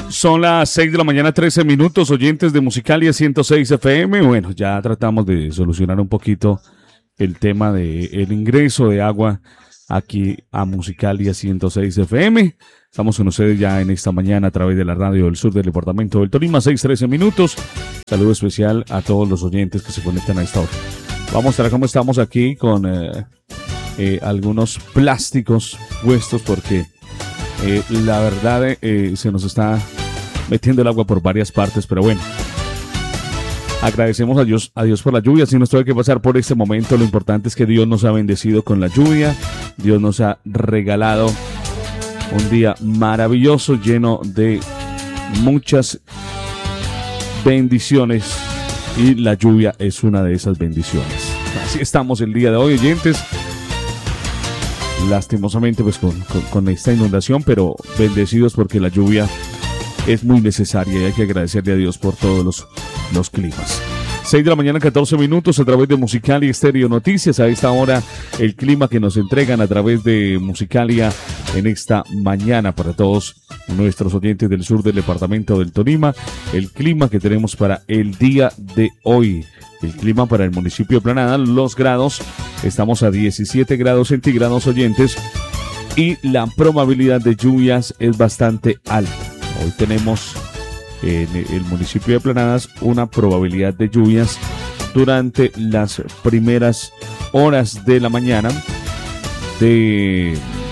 Son las 6 de la mañana, 13 minutos, oyentes de Musicalia 106 FM. Bueno, ya tratamos de solucionar un poquito el tema del ingreso de agua aquí a Musicalia 106 FM. Estamos con ustedes ya en esta mañana a través de la radio del sur del departamento del Tolima, 6:13 minutos. Saludo especial a todos los oyentes que se conectan a esta hora. Vamos a ver cómo estamos aquí con algunos plásticos puestos porque la verdad se nos está metiendo el agua por varias partes, pero bueno. Agradecemos a Dios por la lluvia. Si nos tuve que pasar por este momento, lo importante es que Dios nos ha bendecido con la lluvia. Dios nos ha regalado un día maravilloso, lleno de muchas bendiciones, y la lluvia es una de esas bendiciones. Así estamos el día de hoy, oyentes. Lastimosamente pues con esta inundación, pero bendecidos porque la lluvia es muy necesaria y hay que agradecerle a Dios por todos los climas. 6 de la mañana, 14 minutos, a través de Musicalia Estéreo Noticias. A esta hora, el clima que nos entregan a través de Musicalia en esta mañana para todos nuestros oyentes del sur del departamento del Tolima. El clima que tenemos para el día de hoy. El clima para el municipio de Planada, los grados, estamos a 17 grados centígrados, oyentes, y la probabilidad de lluvias es bastante alta. Hoy tenemos en el municipio de Planadas una probabilidad de lluvias durante las primeras horas de la mañana de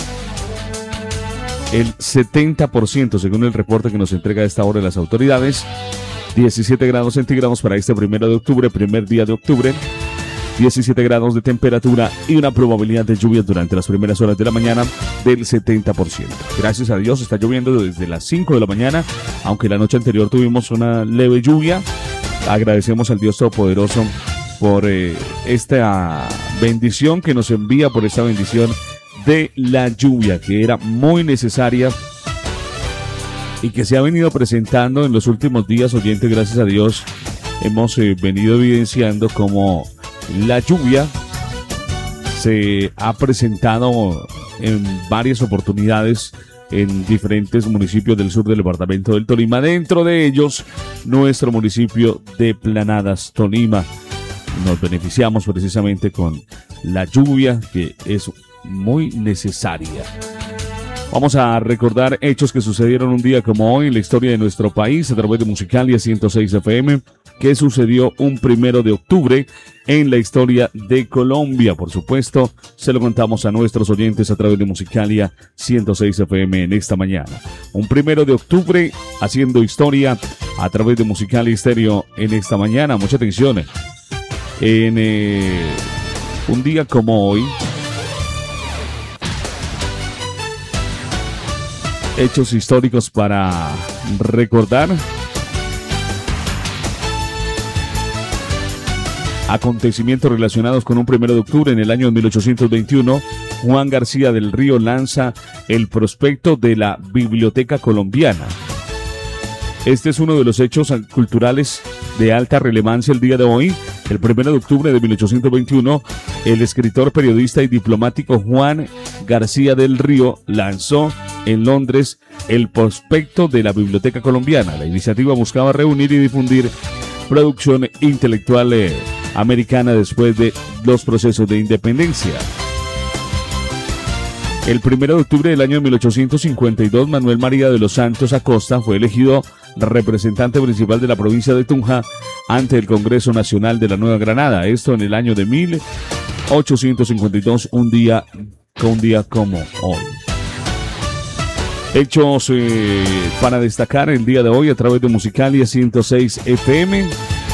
el 70%, según el reporte que nos entrega a esta hora las autoridades. 17 grados centígrados para este 1 de octubre, primer día de octubre. 17 grados de temperatura y una probabilidad de lluvias durante las primeras horas de la mañana del 70%. Gracias a Dios está lloviendo desde las 5 de la mañana, aunque la noche anterior tuvimos una leve lluvia. Agradecemos al Dios Todopoderoso por esta bendición que nos envía, por esta bendición de la lluvia que era muy necesaria y que se ha venido presentando en los últimos días, oyentes. Gracias a Dios hemos venido evidenciando cómo la lluvia se ha presentado en varias oportunidades en diferentes municipios del sur del departamento del Tolima, dentro de ellos nuestro municipio de Planadas, Tolima. Nos beneficiamos precisamente con la lluvia que es muy necesaria. Vamos a recordar hechos que sucedieron un día como hoy en la historia de nuestro país a través de Musicalia 106 FM, que sucedió un 1 de octubre en la historia de Colombia. Por supuesto, se lo contamos a nuestros oyentes a través de Musicalia 106 FM en esta mañana. Un 1 de octubre haciendo historia a través de Musicalia Estéreo en esta mañana. Mucha atención. En un día como hoy, hechos históricos para recordar. Acontecimientos relacionados con un 1 de octubre en el año 1821. Juan García del Río lanza el prospecto de la Biblioteca Colombiana. Este es uno de los hechos culturales de alta relevancia el día de hoy. El 1 de octubre de 1821, el escritor, periodista y diplomático Juan García del Río lanzó en Londres el prospecto de la Biblioteca Colombiana. La iniciativa buscaba reunir y difundir producción intelectual americana después de los procesos de independencia. El 1 de octubre del año 1852, Manuel María de los Santos Acosta fue elegido representante principal de la provincia de Tunja ante el Congreso Nacional de la Nueva Granada. Esto en el año de 1852, un día como hoy. Hechos para destacar el día de hoy a través de Musicalia 106 FM.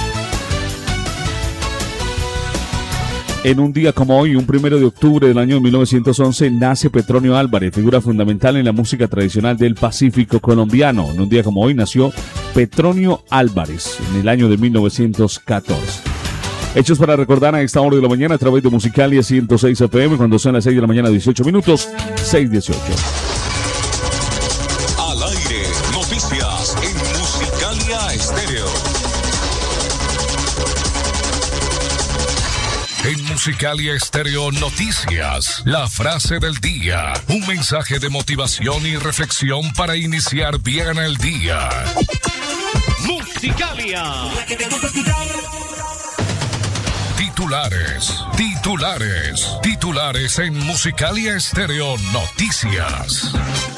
En un día como hoy, un 1 de octubre del año 1911, nace Petronio Álvarez, figura fundamental en la música tradicional del Pacífico colombiano. En un día como hoy nació Petronio Álvarez, en el año de 1914. Hechos para recordar a esta hora de la mañana a través de Musicalia 106 FM, cuando son las 6 de la mañana, 18 minutos, 6:18. Al aire, noticias en Musicalia Estéreo. En Musicalia Estéreo Noticias, la frase del día. Un mensaje de motivación y reflexión para iniciar bien el día. Musicalia. Titulares en Musicalia Estéreo Noticias.